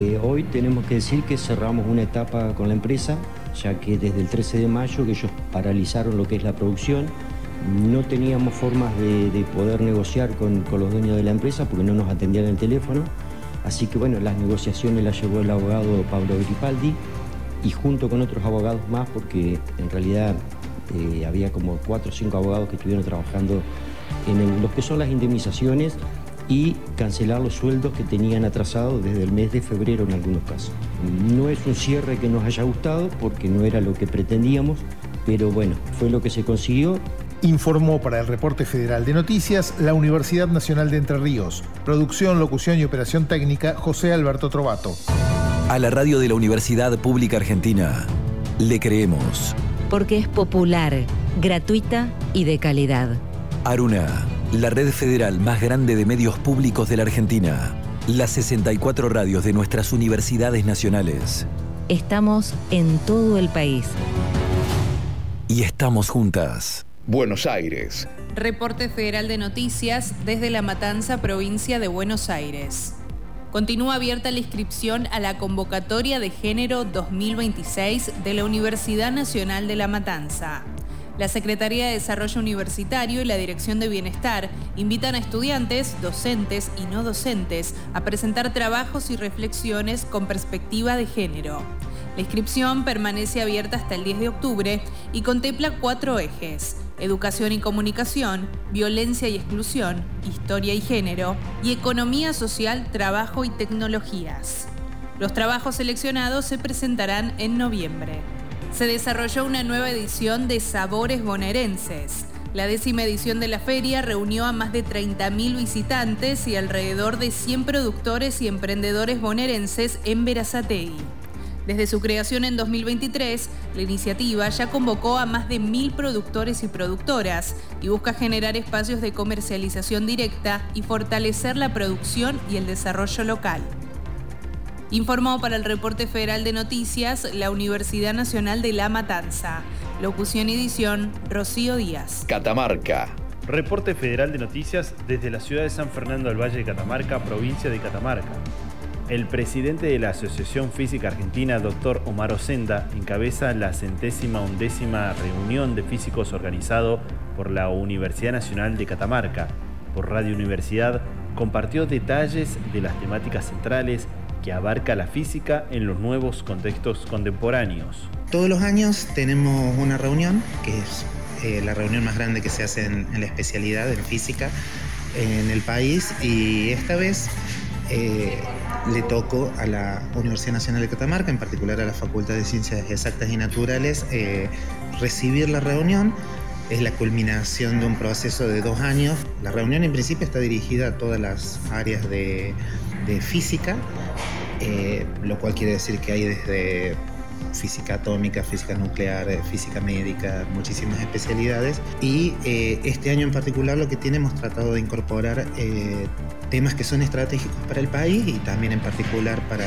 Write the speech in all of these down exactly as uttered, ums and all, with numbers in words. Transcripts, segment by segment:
Eh, hoy tenemos que decir que cerramos una etapa con la empresa, ya que desde el trece de mayo que ellos paralizaron lo que es la producción, no teníamos formas de, de poder negociar con, con los dueños de la empresa porque no nos atendían el teléfono. Así que bueno, las negociaciones las llevó el abogado Pablo Gripaldi y junto con otros abogados más, porque en realidad eh, había como cuatro o cinco abogados que estuvieron trabajando en el, lo que son las indemnizaciones y cancelar los sueldos que tenían atrasados desde el mes de febrero en algunos casos. No es un cierre que nos haya gustado porque no era lo que pretendíamos, pero bueno, fue lo que se consiguió. Informó para el Reporte Federal de Noticias la Universidad Nacional de Entre Ríos. Producción, locución y operación técnica, José Alberto Trovato. A la radio de la Universidad Pública Argentina le creemos. Porque es popular, gratuita y de calidad. Aruna, la red federal más grande de medios públicos de la Argentina. Las sesenta y cuatro radios de nuestras universidades nacionales. Estamos en todo el país. Y estamos juntas. Buenos Aires. Reporte Federal de Noticias desde La Matanza, provincia de Buenos Aires. Continúa abierta la inscripción a la convocatoria de género dos mil veintiséis de la Universidad Nacional de La Matanza. La Secretaría de Desarrollo Universitario y la Dirección de Bienestar invitan a estudiantes, docentes y no docentes a presentar trabajos y reflexiones con perspectiva de género. La inscripción permanece abierta hasta el diez de octubre y contempla cuatro ejes: educación y comunicación, violencia y exclusión, historia y género, y economía social, trabajo y tecnologías. Los trabajos seleccionados se presentarán en noviembre. Se desarrolló una nueva edición de Sabores Bonaerenses. La décima edición de la feria reunió a más de treinta mil visitantes y alrededor de cien productores y emprendedores bonaerenses en Berazategui. Desde su creación en dos mil veintitrés, la iniciativa ya convocó a más de mil productores y productoras y busca generar espacios de comercialización directa y fortalecer la producción y el desarrollo local. Informó para el Reporte Federal de Noticias la Universidad Nacional de La Matanza. Locución y edición, Rocío Díaz. Catamarca. Reporte Federal de Noticias desde la ciudad de San Fernando del Valle de Catamarca, provincia de Catamarca. El presidente de la Asociación Física Argentina, doctor Omar Osenda, encabeza la centésima undécima reunión de físicos organizado por la Universidad Nacional de Catamarca. Por Radio Universidad compartió detalles de las temáticas centrales que abarca la física en los nuevos contextos contemporáneos. Todos los años tenemos una reunión, que es eh, la reunión más grande que se hace en, en la especialidad en física en el país, y esta vez eh, le tocó a la Universidad Nacional de Catamarca, en particular a la Facultad de Ciencias Exactas y Naturales, eh, recibir la reunión. Es la culminación de un proceso de dos años. La reunión en principio está dirigida a todas las áreas de, de física, eh, lo cual quiere decir que hay desde física atómica, física nuclear, física médica, muchísimas especialidades. Y eh, este año en particular lo que tiene, hemos tratado de incorporar eh, temas que son estratégicos para el país y también en particular para,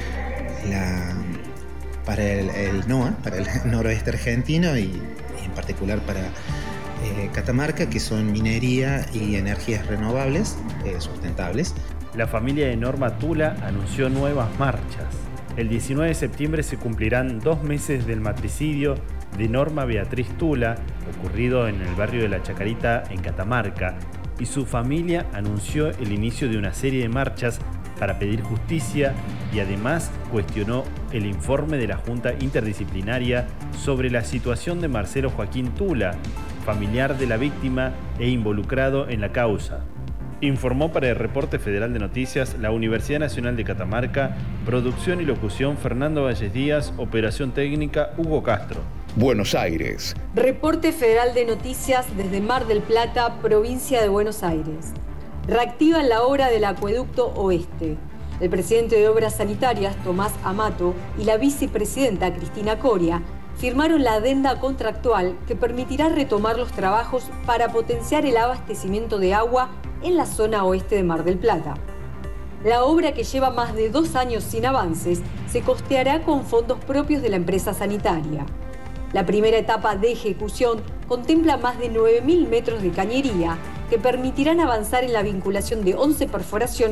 la, para el, el NOA, para el noroeste argentino, y, y en particular para eh, Catamarca, que son minería y energías renovables, eh, sustentables. La familia de Norma Tula anunció nuevas marchas. El diecinueve de septiembre se cumplirán dos meses del matricidio de Norma Beatriz Tula, ocurrido en el barrio de La Chacarita, en Catamarca, y su familia anunció el inicio de una serie de marchas para pedir justicia y además cuestionó el informe de la Junta Interdisciplinaria sobre la situación de Marcelo Joaquín Tula, familiar de la víctima e involucrado en la causa. Informó para el Reporte Federal de Noticias la Universidad Nacional de Catamarca, producción y locución Fernando Valles Díaz, operación técnica Hugo Castro. Buenos Aires. Reporte Federal de Noticias desde Mar del Plata, provincia de Buenos Aires. Reactivan la obra del acueducto oeste. El presidente de Obras Sanitarias, Tomás Amato, y la vicepresidenta Cristina Coria firmaron la adenda contractual que permitirá retomar los trabajos para potenciar el abastecimiento de agua en la zona oeste de Mar del Plata. La obra, que lleva más de dos años sin avances, se costeará con fondos propios de la empresa sanitaria. La primera etapa de ejecución contempla más de nueve mil metros de cañería que permitirán avanzar en la vinculación de once perforaciones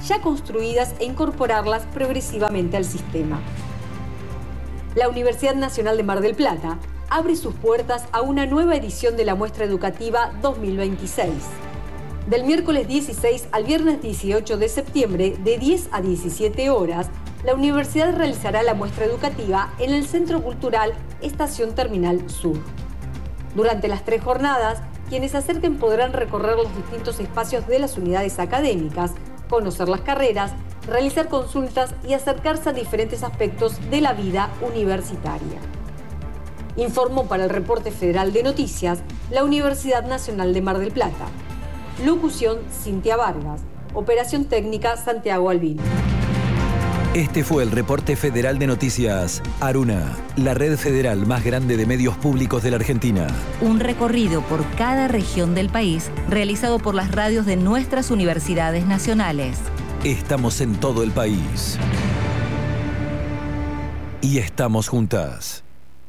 ya construidas e incorporarlas progresivamente al sistema. La Universidad Nacional de Mar del Plata abre sus puertas a una nueva edición de la Muestra Educativa dos mil veintiséis. Del miércoles dieciséis al viernes dieciocho de septiembre, de diez a diecisiete horas, la universidad realizará la muestra educativa en el Centro Cultural Estación Terminal Sur. Durante las tres jornadas, quienes se acerquen podrán recorrer los distintos espacios de las unidades académicas, conocer las carreras, realizar consultas y acercarse a diferentes aspectos de la vida universitaria. Informó para el Reporte Federal de Noticias la Universidad Nacional de Mar del Plata. Locución: Cintia Vargas. Operación técnica: Santiago Albín. Este fue el Reporte Federal de Noticias Aruna, la red federal más grande de medios públicos de la Argentina. Un recorrido por cada región del país realizado por las radios de nuestras universidades nacionales. Estamos en todo el país. Y estamos juntas.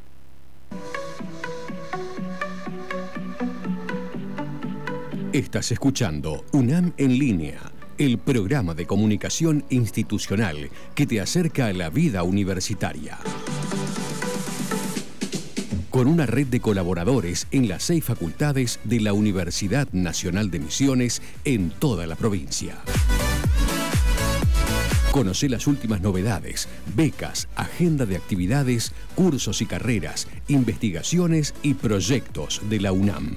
Estás escuchando UNAM en línea, el programa de comunicación institucional que te acerca a la vida universitaria. Con una red de colaboradores en las seis facultades de la Universidad Nacional de Misiones en toda la provincia. Conoce las últimas novedades, becas, agenda de actividades, cursos y carreras, investigaciones y proyectos de la UNAM.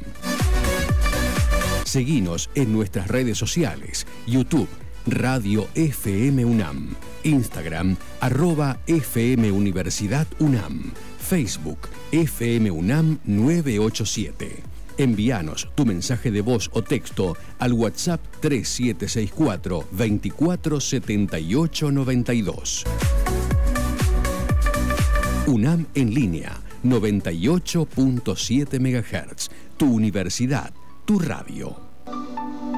Seguinos en nuestras redes sociales, YouTube, Radio F M UNAM, Instagram, arroba F M Universidad UNAM, Facebook, F M UNAM nueve ocho siete. Envíanos tu mensaje de voz o texto al WhatsApp tres siete seis cuatro, veinticuatro setenta y ocho noventa y dos. UNAM en línea, noventa y ocho punto siete megahertz. Tu universidad, tu radio.